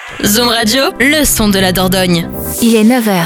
Zoom Radio, le son de la Dordogne. Il est 9h.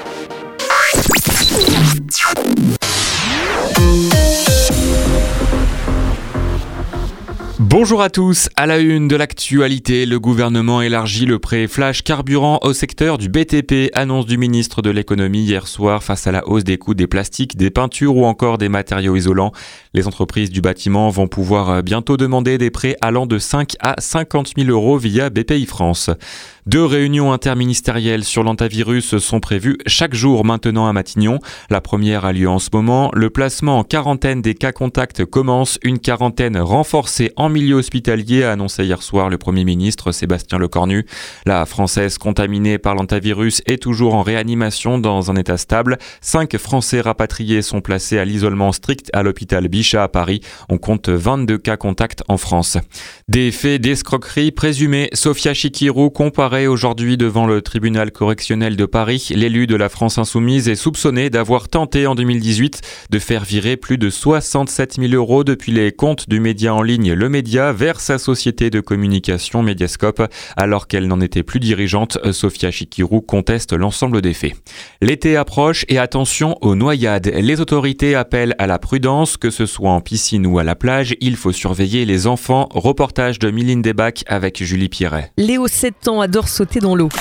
Bonjour à tous, à la une de l'actualité, le gouvernement élargit le prêt flash carburant au secteur du BTP, annonce du ministre de l'économie hier soir face à la hausse des coûts des plastiques, des peintures ou encore des matériaux isolants. Les entreprises du bâtiment vont pouvoir bientôt demander des prêts allant de 5 à 50 000 euros via BPI-France. 2 réunions interministérielles sur l'hantavirus sont prévues chaque jour maintenant à Matignon. La première a lieu en ce moment. Le placement en quarantaine des cas contacts commence. Une quarantaine renforcée en milieu hospitalier, a annoncé hier soir le Premier ministre Sébastien Lecornu. La Française contaminée par l'hantavirus est toujours en réanimation dans un état stable. 5 Français rapatriés sont placés à l'isolement strict à l'hôpital Bichat à Paris. On compte 22 cas contacts en France. Des faits d'escroquerie présumés. Sophia Chikirou comparaît aujourd'hui devant le tribunal correctionnel de Paris. L'élu de la France Insoumise est soupçonné d'avoir tenté en 2018 de faire virer plus de 67 000 euros depuis les comptes du média en ligne Le Média vers sa société de communication Mediascope. Alors qu'elle n'en était plus dirigeante, Sophia Chikirou conteste l'ensemble des faits. L'été approche et attention aux noyades. Les autorités appellent à la prudence, que ce soit en piscine ou à la plage. Il faut surveiller les enfants. Reportage de Mylène Debac avec Julie Pierret. Léo, 7 ans, adore sauter dans l'eau.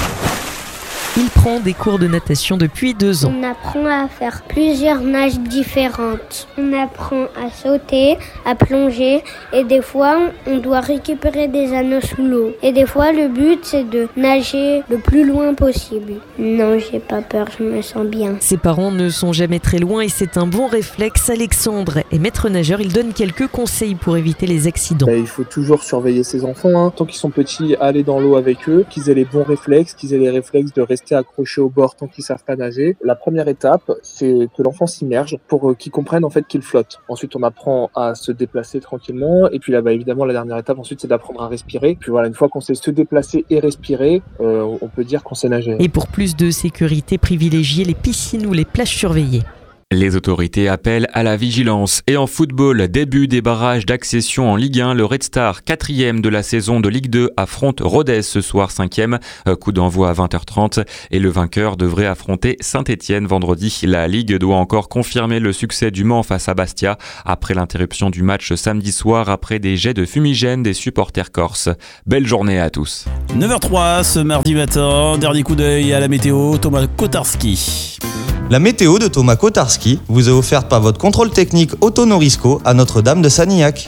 Il prend des cours de natation depuis 2 ans. On apprend à faire plusieurs nages différentes. On apprend à sauter, à plonger et des fois on doit récupérer des anneaux sous l'eau. Et des fois le but c'est de nager le plus loin possible. Non, j'ai pas peur, je me sens bien. Ses parents ne sont jamais très loin et c'est un bon réflexe. Alexandre est maître nageur, il donne quelques conseils pour éviter les accidents. Il faut toujours surveiller ses enfants, tant qu'ils sont petits, aller dans l'eau avec eux, qu'ils aient les bons réflexes, qu'ils aient les réflexes de rester accrochés au bord tant qu'ils savent pas nager. La première étape, c'est que l'enfant s'immerge pour qu'il comprenne en fait qu'il flotte. Ensuite, on apprend à se déplacer tranquillement et puis là, évidemment, la dernière étape ensuite, c'est d'apprendre à respirer. Puis voilà, une fois qu'on sait se déplacer et respirer, on peut dire qu'on sait nager. Et pour plus de sécurité, privilégiez les piscines ou les plages surveillées. Les autorités appellent à la vigilance. Et en football, début des barrages d'accession en Ligue 1, le Red Star, 4e de la saison de Ligue 2, affronte Rodez ce soir, 5e. Coup d'envoi à 20h30. Et le vainqueur devrait affronter Saint-Etienne vendredi. La Ligue doit encore confirmer le succès du Mans face à Bastia après l'interruption du match samedi soir après des jets de fumigène des supporters corses. Belle journée à tous. 9h03 ce mardi matin, dernier coup d'œil à la météo, Thomas Kotarski. La météo de Thomas Kotarski vous est offerte par votre contrôle technique Autonorisco à Notre-Dame de Sanilhac.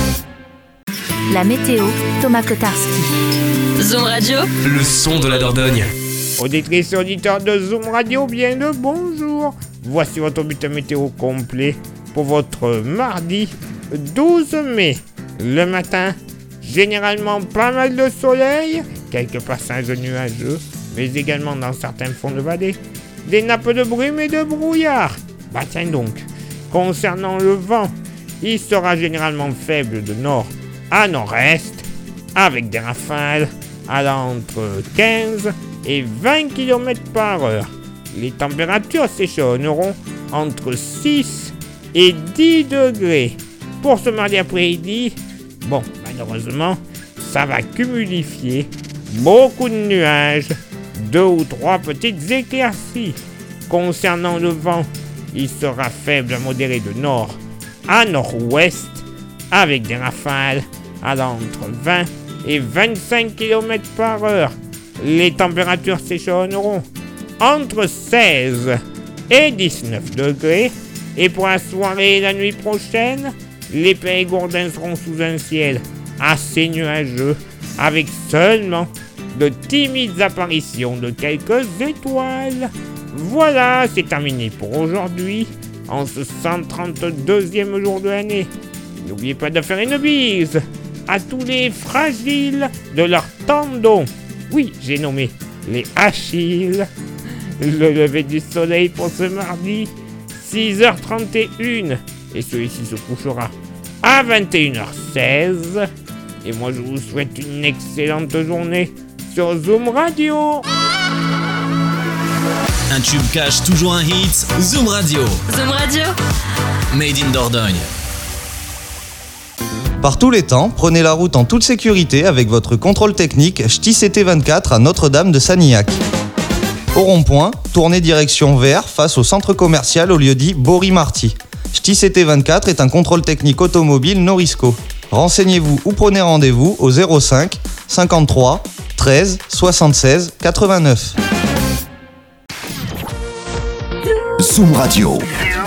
La météo, Thomas Kotarski. Zoom Radio, le son de la Dordogne. Auditrices et auditeurs de Zoom Radio, bien le bonjour. Voici votre bulletin météo complet pour votre mardi 12 mai. Le matin, généralement pas mal de soleil, quelques passages nuageux, mais également dans certains fonds de vallée, des nappes de brume et de brouillard. Tiens donc, concernant le vent, il sera généralement faible de nord à nord-est, avec des rafales allant entre 15 et 20 km par heure. Les températures s'échelonneront entre 6 et 10 degrés. Pour ce mardi après-midi, malheureusement, ça va cumulifier. Beaucoup de nuages, 2 ou 3 petites éclaircies. Concernant le vent, il sera faible à modéré de nord à nord-ouest, avec des rafales allant entre 20 et 25 km par heure. Les températures s'échelonneront entre 16 et 19 degrés. Et pour la soirée et la nuit prochaine, les Périgourdins seront sous un ciel assez nuageux, avec seulement de timides apparitions de quelques étoiles. Voilà, c'est terminé pour aujourd'hui, en ce 132e jour de l'année. N'oubliez pas de faire une bise à tous les fragiles de leur tendon. Oui, j'ai nommé les Achilles. Le lever du soleil pour ce mardi, 6h31. Et celui-ci se couchera à 21h16. Et moi, je vous souhaite une excellente journée sur Zoom Radio. Un tube cache toujours un hit, Zoom Radio. Zoom Radio, Made in Dordogne. Par tous les temps, prenez la route en toute sécurité avec votre contrôle technique Ch'ti CT24 à Notre-Dame de Sanilhac. Au rond-point, tournez direction vers face au centre commercial au lieu-dit Bory-Marty. Ch'ti CT24 est un contrôle technique automobile Norisco. Renseignez-vous ou prenez rendez-vous au 05 53 13 76 89. Zoom Radio.